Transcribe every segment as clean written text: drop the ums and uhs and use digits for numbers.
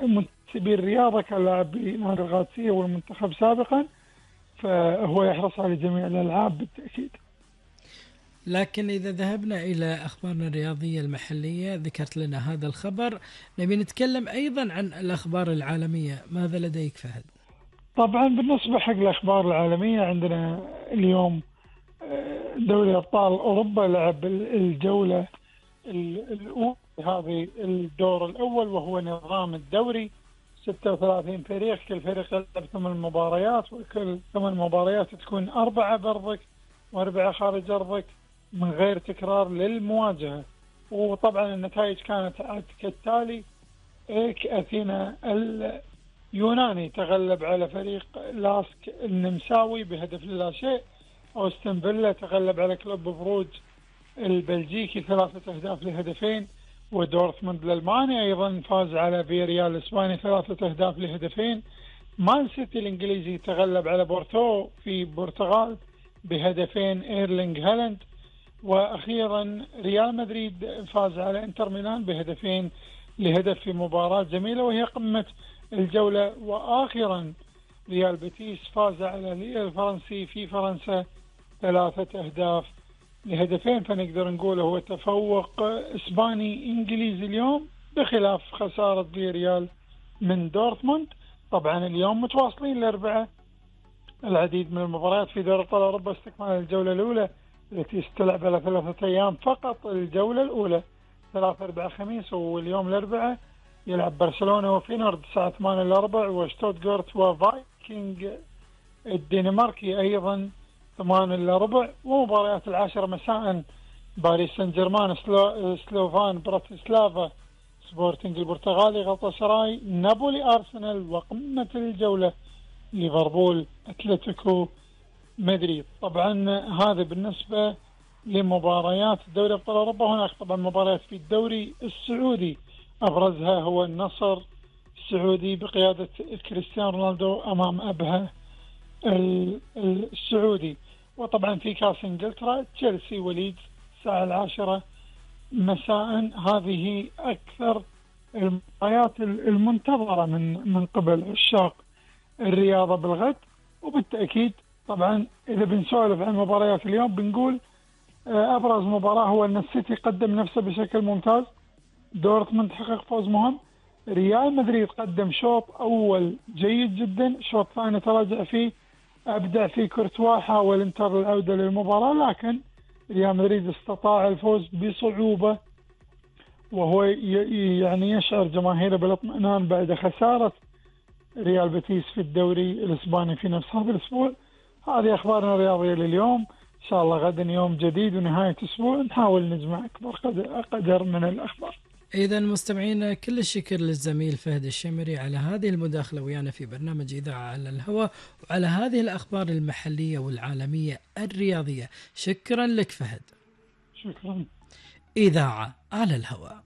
منتسبي الرياضة كلاعب بنادي القادسية والمنتخب سابقا، فهو يحرص على جميع الألعاب بالتأكيد. لكن إذا ذهبنا إلى أخبارنا الرياضية المحلية، ذكرت لنا هذا الخبر، نبي نتكلم أيضا عن الأخبار العالمية. ماذا لديك فهد؟ طبعا بالنسبة حق الأخبار العالمية، عندنا اليوم دوري أبطال أوروبا لعب الجولة الأولى، هذه الدور الأول، وهو نظام الدوري 36 فريق، كل فريق يلعب 8 مباريات، وكل 8 مباريات تكون 4 برضك و4 خارج أرضك من غير تكرار للمواجهة. وطبعا النتائج كانت كالتالي: إيك أثينا اليوناني تغلب على فريق لاسك النمساوي بهدف لا شيء. أوستن فيلا تغلب على كلوب بروج البلجيكي 3 أهداف لهدفين. ودورتموند الألماني أيضا فاز على فياريال الإسباني 3 أهداف لهدفين. مان سيتي الإنجليزي تغلب على بورتو في البرتغال بهدفين إيرلينغ هالاند. وأخيرا ريال مدريد فاز على إنتر ميلان بهدفين لهدف في مباراة جميلة وهي قمة الجولة. وآخرا ريال بيتيس فاز على ليل الفرنسي في فرنسا 3 أهداف لهدفين. فنقدر نقول هو تفوق إسباني إنجليزي اليوم، بخلاف خسارة فياريال من دورتموند. طبعا اليوم متواصلين الأربعاء العديد من المباريات في دوري أبطال أوروبا، استكمال الجولة الأولى التي ستلعب على 3 أيام فقط. الجولة الأولى 3 4 خميس، واليوم الأربعاء يلعب برشلونة وفينورد الساعة 8 الأربع، وشتوتغارت وفايكنج الدنماركي أيضا 8 الأربع. ومباريات 10 مساء باريس سان جيرمان سلوفان براتسلافا سبورتنج البرتغالي غلطة سراي نابولي أرسنال. وقمة الجولة ليفربول أتلتيكو مدريد. طبعا هذا بالنسبة لمباريات دوري أبطال أوروبا. هناك طبعا مباريات في الدوري السعودي، أبرزها هو النصر السعودي بقيادة كريستيانو رونالدو أمام أبها السعودي. وطبعا في كاس انجلترا تشيلسي وليدز الساعة 10 مساء. هذه أكثر المباريات المنتظرة من قبل عشاق الرياضة بالغد. وبالتأكيد طبعا إذا بنسولف عن مباريات اليوم بنقول أبرز مباراة هو أن السيتي قدم نفسه بشكل ممتاز، دورتموند حقق فوز مهم، ريال مدريد قدم شوط أول جيد جدا، شوط ثاني تراجع فيه، أبدع فيه كورتوا، حاول انتر العودة للمباراة، لكن ريال مدريد استطاع الفوز بصعوبة، وهو يعني يشعر جماهيره بالاطمئنان بعد خسارة ريال بيتيس في الدوري الإسباني في نفس هذا الأسبوع. هذه أخبارنا الرياضية لليوم. إن شاء الله غدا يوم جديد ونهاية أسبوع نحاول نجمع أكبر قدر من الأخبار. إذا مستمعينا كل الشكر للزميل فهد الشمري على هذه المداخلة ويانا في برنامج إذاعة على الهواء، وعلى هذه الأخبار المحلية والعالمية الرياضية. شكرا لك فهد. شكرا. إذاعة على الهواء،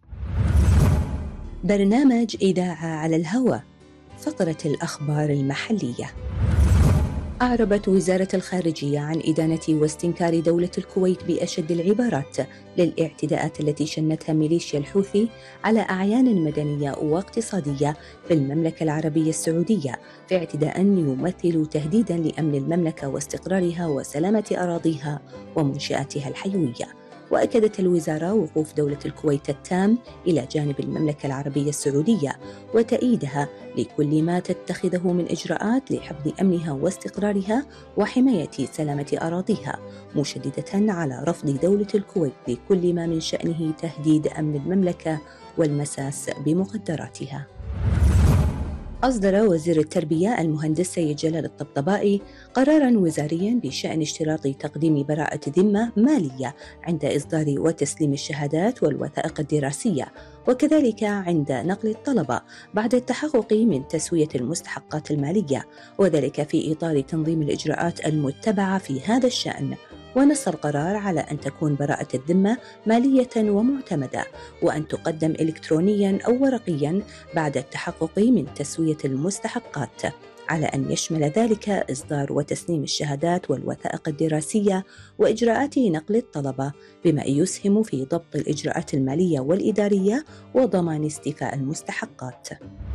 برنامج إذاعة على الهواء، فقرة الأخبار المحلية. أعربت وزارة الخارجية عن إدانة واستنكار دولة الكويت بأشد العبارات للاعتداءات التي شنتها ميليشيا الحوثي على أعيان مدنية واقتصادية في المملكة العربية السعودية، في اعتداء يمثل تهديدا لأمن المملكة واستقرارها وسلامة أراضيها ومنشآتها الحيوية. وأكدت الوزارة وقوف دولة الكويت التام إلى جانب المملكة العربية السعودية وتأييدها لكل ما تتخذه من إجراءات لحفظ أمنها واستقرارها وحماية سلامة أراضيها، مشددة على رفض دولة الكويت لكل ما من شأنه تهديد أمن المملكة والمساس بمقدراتها. أصدر وزير التربية المهندس سيد جلال الطبطبائي قراراً وزارياً بشأن اشتراط تقديم براءة ذمة مالية عند إصدار وتسليم الشهادات والوثائق الدراسية، وكذلك عند نقل الطلبة بعد التحقق من تسوية المستحقات المالية، وذلك في إطار تنظيم الإجراءات المتبعة في هذا الشأن. ونص القرار على أن تكون براءة الذمة مالية ومعتمدة، وأن تقدم إلكترونياً أو ورقياً بعد التحقق من تسوية المستحقات، على أن يشمل ذلك إصدار وتسليم الشهادات والوثائق الدراسية وإجراءات نقل الطلبة، بما يسهم في ضبط الإجراءات المالية والإدارية وضمان استيفاء المستحقات.